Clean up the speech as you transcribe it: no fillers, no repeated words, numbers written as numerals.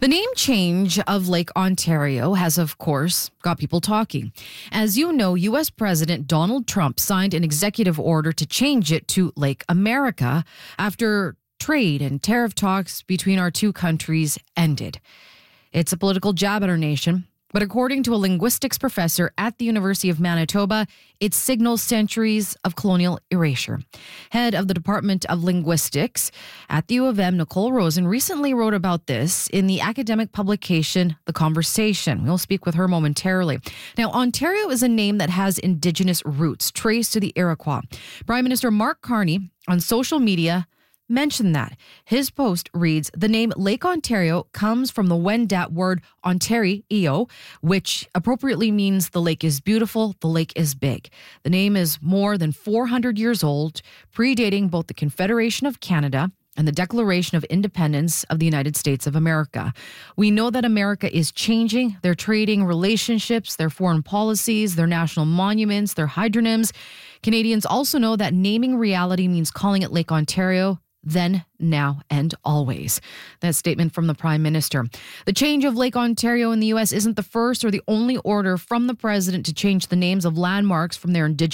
The name change of Lake Ontario has, of course, got people talking. As you know, U.S. President Donald Trump signed an executive order to change it to Lake America after trade and tariff talks between our two countries ended. It's a political jab at our nation, but according to a linguistics professor at the University of Manitoba, it signals centuries of colonial erasure. Head of the Department of Linguistics at the U of M, Nicole Rosen, recently wrote about this in the academic publication, The Conversation. We'll speak with her momentarily. Now, Ontario is a name that has Indigenous roots traced to the Iroquois. Prime Minister Mark Carney on social media mentioned that. His post reads, the name Lake Ontario comes from the Wendat word Ontario, which appropriately means the lake is beautiful, the lake is big. The name is more than 400 years old, predating both the Confederation of Canada and the Declaration of Independence of the United States of America. We know that America is changing their trading relationships, their foreign policies, their national monuments, their hydronyms. Canadians also know that naming reality means calling it Lake Ontario then, now, and always. That statement from the Prime Minister. The change of Lake Ontario in the U.S. isn't the first or the only order from the president to change the names of landmarks from their Indigenous